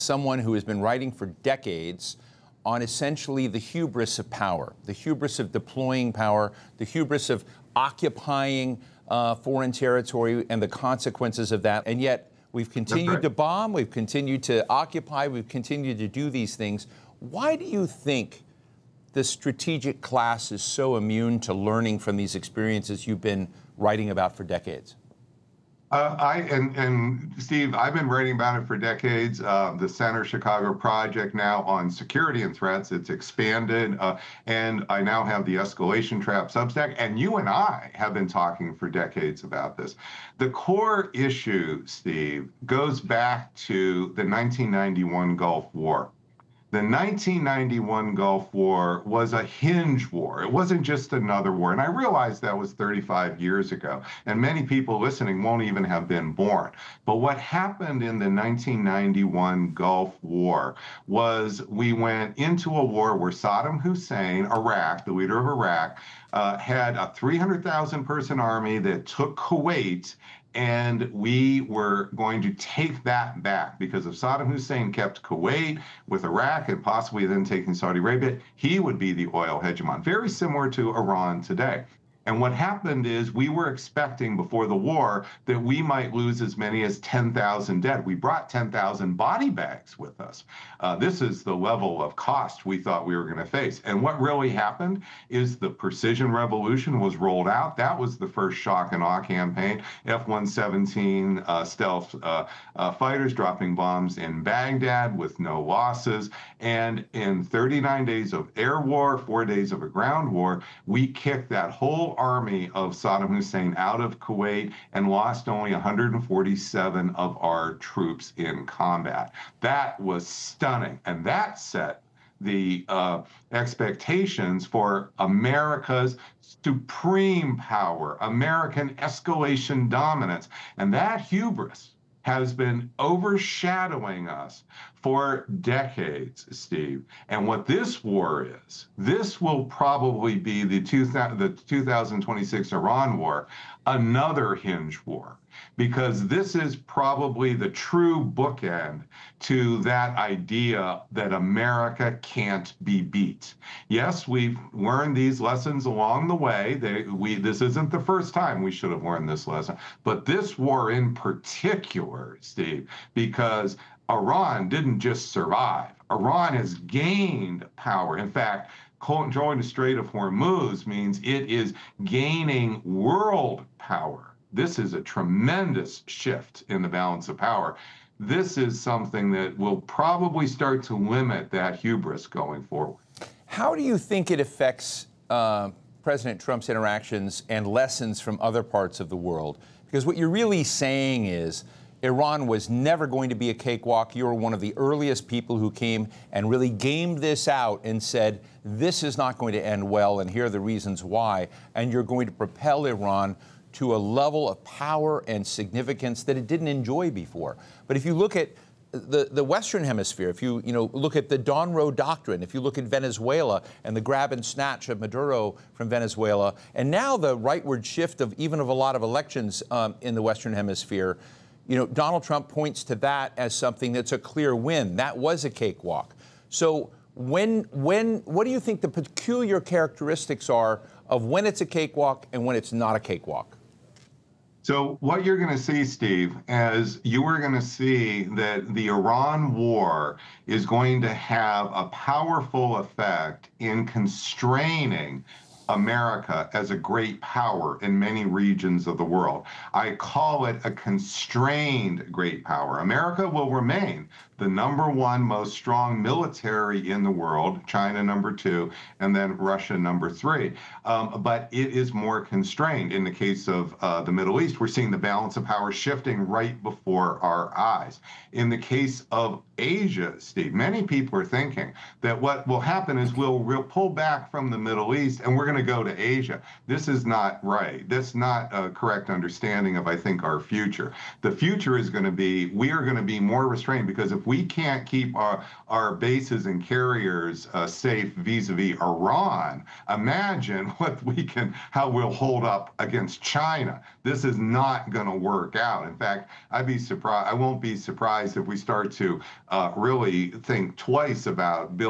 someone who has been writing for decades on essentially the hubris of power, the hubris of deploying power, the hubris of occupying foreign territory and the consequences of that. And yet we've continued to bomb, we've continued to occupy, we've continued to do these things. Why do you think the strategic class is so immune to learning from these experiences you've been writing about for decades? Steve, I've been writing about it for decades. The Center Chicago Project now on security and threats, it's expanded, and I now have the Escalation Trap Substack, and you and I have been talking for decades about this. The core issue, Steve, goes back to the 1991 Gulf War. The 1991 Gulf War was a hinge war. It wasn't just another war. And I realize that was 35 years ago, and many people listening won't even have been born. But what happened in the 1991 Gulf War was we went into a war where Saddam Hussein, Iraq, the leader of Iraq, had a 300,000 person army that took Kuwait, and we were going to take that back because if Saddam Hussein kept Kuwait with Iraq and possibly then taking Saudi Arabia, he would be the oil hegemon, very similar to Iran today. And what happened is we were expecting before the war that we might lose as many as 10,000 dead. We brought 10,000 body bags with us. This is the level of cost we thought we were going to face. And what really happened is the precision revolution was rolled out. That was the first shock and awe campaign. F-117 stealth fighters dropping bombs in Baghdad with no losses. And in 39 days of air war, 4 days of a ground war, we kicked that whole army of Saddam Hussein out of Kuwait and lost only 147 of our troops in combat. That was stunning, and that set the expectations for America's supreme power, American escalation dominance, and that hubris has been overshadowing us for decades, Steve. And what this war is, this will probably be the 2026 Iran war, another hinge war, because this is probably the true bookend to that idea that America can't be beat. Yes, we've learned these lessons along the way. This isn't the first time we should have learned this lesson, but this war in particular, Steve, because Iran didn't just survive. Iran has gained power. In fact, controlling the Strait of Hormuz means it is gaining world power. This is a tremendous shift in the balance of power. This is something that will probably start to limit that hubris going forward. How do you think it affects President Trump's interactions and lessons from other parts of the world? Because what you're really saying is Iran was never going to be a cakewalk. You were one of the earliest people who came and really gamed this out and said, this is not going to end well, and here are the reasons why. And you're going to propel Iran to a level of power and significance that it didn't enjoy before. But if you look at the Western Hemisphere, if you look at the Donroe Doctrine, if you look at Venezuela and the grab and snatch of Maduro from Venezuela, and now the rightward shift of even of a lot of elections in the Western Hemisphere, Donald Trump points to that as something that's a clear win. That was a cakewalk. So what do you think the peculiar characteristics are of when it's a cakewalk and when it's not a cakewalk? So what you're going to see, Steve, is you are going to see that the Iran war is going to have a powerful effect in constraining America as a great power in many regions of the world. I call it a constrained great power. America will remain the #1 most strong military in the world, China #2, and then Russia #3. But it is more constrained. In the case of the Middle East, we're seeing the balance of power shifting right before our eyes. In the case of Asia, Steve, many people are thinking that what will happen is we'll pull back from the Middle East and we're going to to go to Asia. This is not right. That's not a correct understanding of, I think, our future. The future is going to be, we are going to be more restrained, because if we can't keep our bases and carriers safe vis-a-vis Iran, imagine how we'll hold up against China. This is not going to work out. In fact, I won't be surprised if we start to really think twice about building